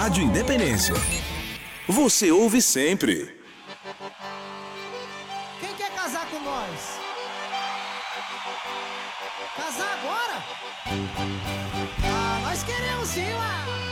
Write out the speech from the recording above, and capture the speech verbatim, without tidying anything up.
Rádio Independência. Você ouve sempre. Quem quer casar com nós? Casar agora? Ah, nós queremos sim, lá.